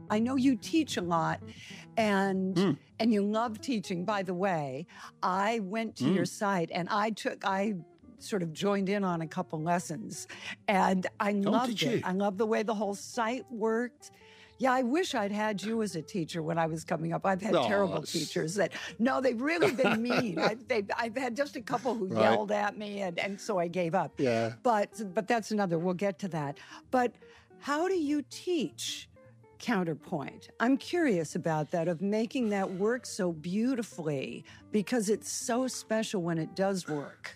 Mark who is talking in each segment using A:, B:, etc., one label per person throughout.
A: I know you teach a lot, and you love teaching. By the way, I went to your site and I sort of joined in on a couple lessons, and I loved it. I love the way the whole site worked. Yeah, I wish I'd had you as a teacher when I was coming up. I've had terrible teachers they've really been mean. I've had just a couple who yelled at me, and so I gave up.
B: Yeah.
A: But that's we'll get to that. But how do you teach counterpoint? I'm curious about that, of making that work so beautifully, because it's so special when it does work.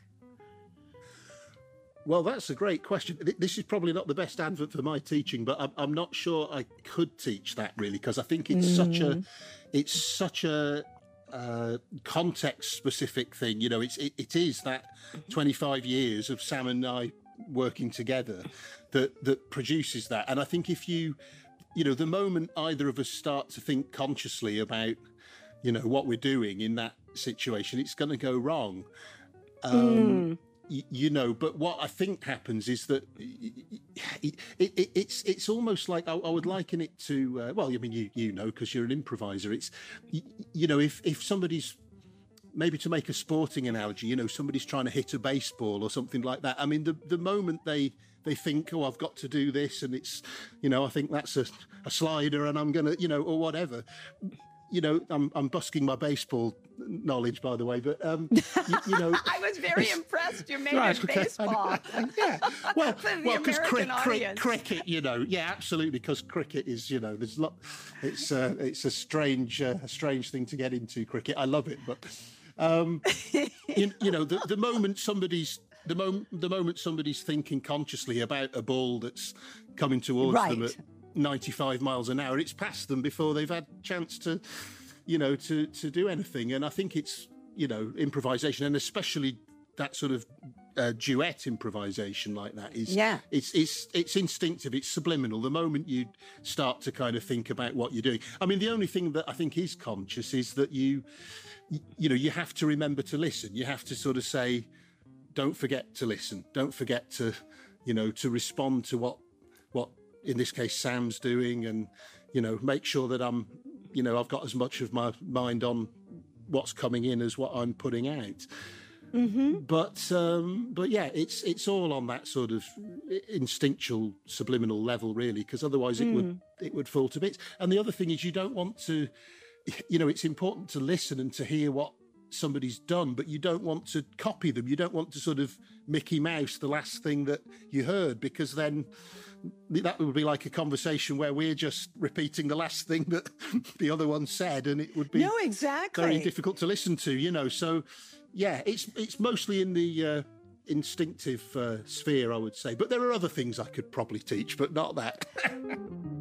B: Well, that's a great question. This is probably not the best advert for my teaching, but I'm not sure I could teach that really, because I think it's such a context specific thing. You know, it is that 25 years of Sam and I working together that produces that. And I think if you know, the moment either of us start to think consciously about, you know, what we're doing in that situation, it's going to go wrong. You know, but what I think happens is that it's almost like I would liken it to, well, I mean, you know, because you're an improviser. It's, you know, if somebody's, maybe to make a sporting analogy, you know, somebody's trying to hit a baseball or something like that. I mean, the moment they think, oh, I've got to do this, and it's, you know, I think that's a slider and I'm going to, you know, or whatever. You know, I'm busking my baseball knowledge, by the way, but, you know.
A: I was very impressed you made it baseball.
B: Yeah. Well, because cricket, you know, yeah, absolutely, because cricket is, you know, it's a strange thing to get into, cricket. I love it, but, you know, the moment somebody's thinking consciously about a ball that's coming towards them at 95 miles an hour, it's past them before they've had a chance to, you know, to do anything. And I think it's, you know, improvisation, and especially that sort of duet improvisation like that is, it's instinctive, it's subliminal. The moment you start to kind of think about what you're doing. I mean, the only thing that I think is conscious is that you know, you have to remember to listen. You have to sort of say, don't forget to listen. Don't forget to, you know, to respond to what in this case Sam's doing, and, you know, make sure that I've got as much of my mind on what's coming in as what I'm putting out. But yeah, it's all on that sort of instinctual, subliminal level, really, because otherwise it would fall to bits. And the other thing is, you don't want to, you know, it's important to listen and to hear what somebody's done, but you don't want to copy them. You don't want to sort of Mickey Mouse the last thing that you heard, because then that would be like a conversation where we're just repeating the last thing that the other one said, and it would be very difficult to listen to, you know. So yeah, it's mostly in the instinctive sphere, I would say, but there are other things I could probably teach, but not that.